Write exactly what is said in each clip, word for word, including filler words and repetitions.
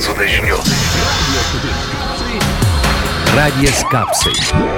džiazo dažniu. Radijas Kapsai.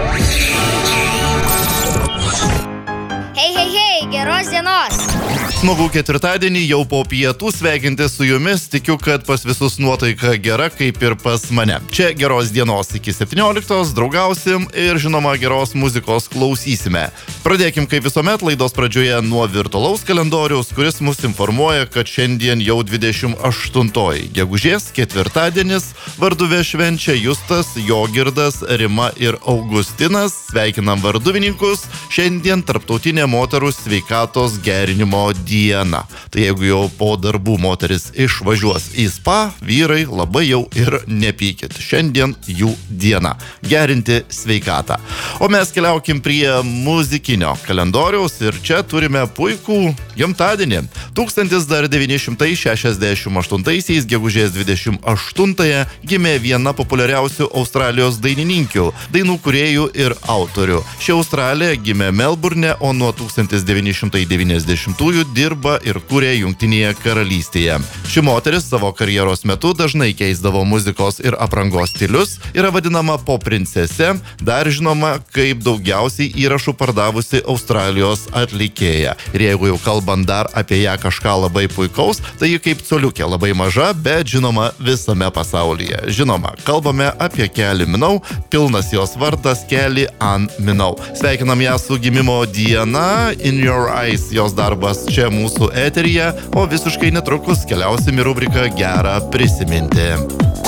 Hei, hei, hei, geros dienos. Smagu ketvirtadienį jau po pietų sveikinti su jumis, tikiu, kad pas visus nuotaika gera, kaip ir pas mane. Čia geros dienos iki septynioliktos, draugausim ir žinoma geros muzikos klausysime. Pradėkim kaip visuomet laidos pradžioje nuo virtualaus kalendoriaus, kuris mus informuoja, kad šiandien jau dvidešimt aštuntoji gegužės ketvirtadienis, varduvė švenčia Justas, Jogirdas, Rima ir Augustinas. Sveikinam varduvininkus, šiandien tarptautinė moterų sveikatos gerinimo diena. Tai jeigu jau po darbų moteris išvažiuos į spa, vyrai labai jau ir nepykit. Šiandien jų diena. Gerinti sveikatą. O mes keliaukim prie muzikinio kalendoriaus ir čia turime puikų gimtadienį. tūkstantis devyni šimtai šešiasdešimt aštuntaisiais gegužės dvidešimt aštuntąją gimė viena populiariausių Australijos dainininkių, dainų kūrėjų ir autorių. Ši Australija gimė Melburne, o nuo tūkstantis devyni šimtai devyniasdešimtųjų dirba ir kūrė Jungtinėje karalystėje. Ši moteris savo karjeros metu dažnai keisdavo muzikos ir aprangos stilius, yra vadinama pop princese, dar žinoma kaip daugiausiai įrašų pardavusi Australijos atlikėja. Ir jeigu jau kalbant dar apie ją kažką labai puikaus, tai ji kaip coliukė labai maža, bet žinoma visame pasaulyje. Žinoma, kalbame apie Kelly Minogue, pilnas jos vardas Kelly Ann Minogue. Sveikinam ją su gimimo diena, In Your Eyes jos darbas čia mūsų eteryje, o visiškai netrukus keliausim į rubriką Gerą prisiminti.